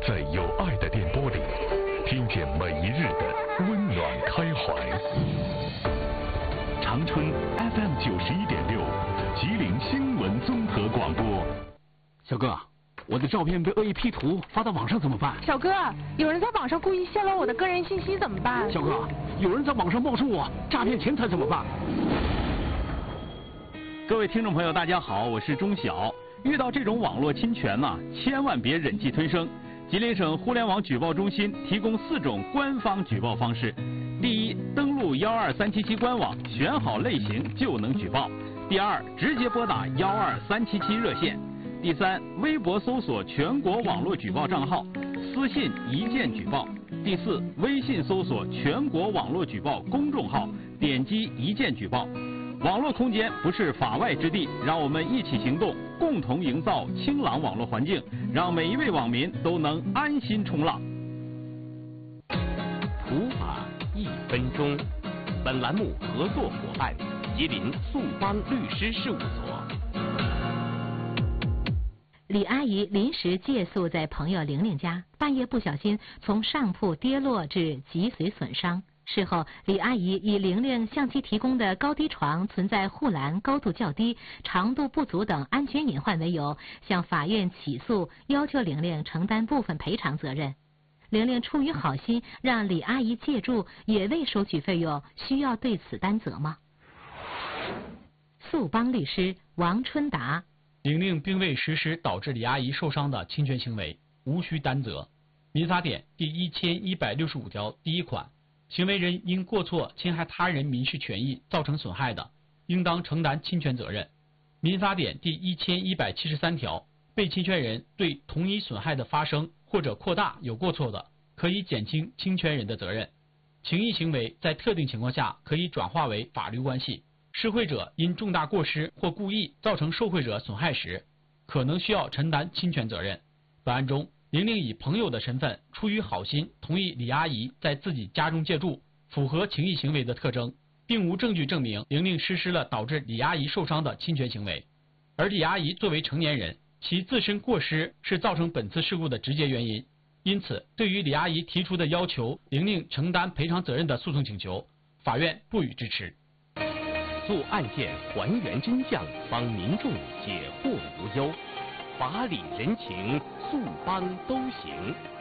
在有爱的电波里，听见每一日的温暖开怀。长春 FM 91.6，吉林新闻综合广播。 小哥，我的照片被恶意 P 图发到网上怎么办？ 小哥，有人在网上故意泄露我的个人信息怎么办？ 小哥，有人在网上冒充我诈骗钱财怎么办？ 各位听众朋友，大家好，我是钟晓。遇到这种网络侵权呢，千万别忍气吞声。吉林省互联网举报中心提供4种官方举报方式：第一，登录12377官网，选好类型就能举报；第二，直接拨打12377热线；第三，微博搜索全国网络举报账号，私信一键举报；第四，微信搜索全国网络举报公众号，点击一键举报。网络空间不是法外之地，让我们一起行动，共同营造清朗网络环境，让每一位网民都能安心冲浪。 普法1分钟，本栏目合作伙伴吉林速邦律师事务所。 李阿姨临时借宿在朋友玲玲家，半夜不小心从上铺跌落至脊髓损伤。事后，李阿姨以玲玲向其提供的高低床存在护栏高度较低、长度不足等安全隐患为由，向法院起诉，要求玲玲承担部分赔偿责任。玲玲出于好心让李阿姨借住，也未收取费用，需要对此担责吗？速邦律师王春达： 玲玲并未实施导致李阿姨受伤的侵权行为，无需担责。民法典第1165条第1款。行为人因过错侵害他人民事权益造成损害的，应当承担侵权责任。民法典第1173条，被侵权人对同一损害的发生或者扩大有过错的，可以减轻侵权人的责任。情谊行为在特定情况下可以转化为法律关系。施惠者因重大过失或故意造成受惠者损害时，可能需要承担侵权责任。本案中，玲玲以朋友的身份，出于好心同意李阿姨在自己家中借住，符合情谊行为的特征，并无证据证明玲玲实施了导致李阿姨受伤的侵权行为。而李阿姨作为成年人，其自身过失是造成本次事故的直接原因，因此对于李阿姨提出的要求玲玲承担赔偿责任的诉讼请求，法院不予支持。 做案件还原真相，帮民众解惑无忧，法理人情，速邦都行。